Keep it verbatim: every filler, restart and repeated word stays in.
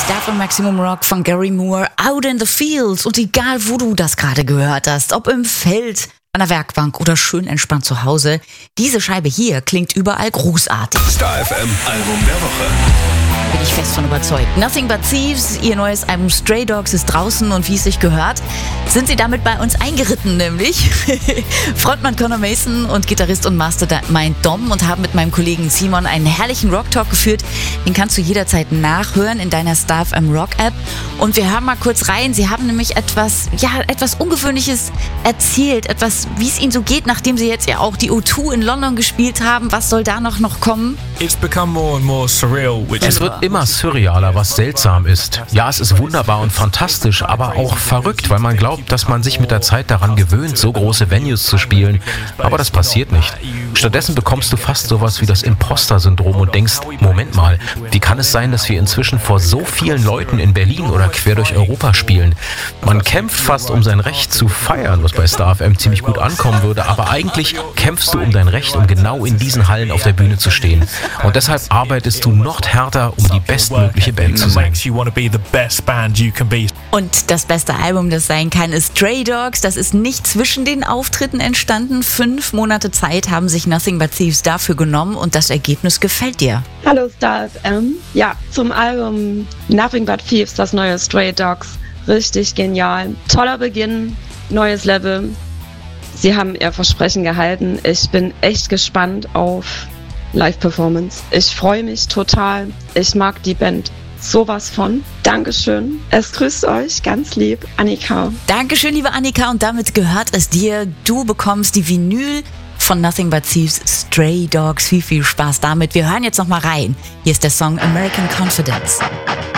Star von Maximum Rock von Gary Moore, Out in the Fields. Und egal, wo du das gerade gehört hast, ob im Feld, an der Werkbank oder schön entspannt zu Hause, diese Scheibe hier klingt überall großartig. Star F M Album der Woche. Bin ich fest von überzeugt. Nothing But Thieves, ihr neues Album Stray Dogs ist draußen und wie es sich gehört, sind sie damit bei uns eingeritten, nämlich Frontmann Conor Mason und Gitarrist und Mastermind Dom und haben mit meinem Kollegen Simon einen herrlichen Rock-Talk geführt. Den kannst du jederzeit nachhören in deiner Star F M Rock-App. Und wir hören mal kurz rein. Sie haben nämlich etwas, ja, etwas Ungewöhnliches erzählt, etwas, wie es ihnen so geht, nachdem sie jetzt ja auch die O zwei in London gespielt haben. Was soll da noch, noch kommen? It's become more and more surreal, which Es wird immer surrealer, was seltsam ist. Ja, es ist wunderbar und fantastisch, aber auch verrückt, weil man glaubt, dass man sich mit der Zeit daran gewöhnt, so große Venues zu spielen. Aber das passiert nicht. Stattdessen bekommst du fast sowas wie das Imposter-Syndrom und denkst, Moment mal, wie kann es sein, dass wir inzwischen vor so vielen Leuten in Berlin oder quer durch Europa spielen? Man kämpft fast um sein Recht zu feiern, was bei Star F M ziemlich gut ankommen würde, aber eigentlich kämpfst du um dein Recht, um genau in diesen Hallen auf der Bühne zu stehen. Und deshalb arbeitest du noch härter, um die bestmögliche Band zu sein. Und das beste Album, das sein kann, ist Stray Dogs. Das ist nicht zwischen den Auftritten entstanden. Fünf Monate Zeit haben sich Nothing But Thieves dafür genommen und das Ergebnis gefällt dir. Hallo Star F M. Ja, zum Album Nothing But Thieves, das neue Stray Dogs. Richtig genial. Toller Beginn, neues Level. Sie haben ihr Versprechen gehalten. Ich bin echt gespannt auf Live-Performance. Ich freue mich total. Ich mag die Band sowas von. Dankeschön. Es grüßt euch ganz lieb, Annika. Dankeschön, liebe Annika. Und damit gehört es dir. Du bekommst die Vinyl von Nothing But Thieves Stray Dogs. Viel, viel Spaß damit. Wir hören jetzt noch mal rein. Hier ist der Song American Confidence.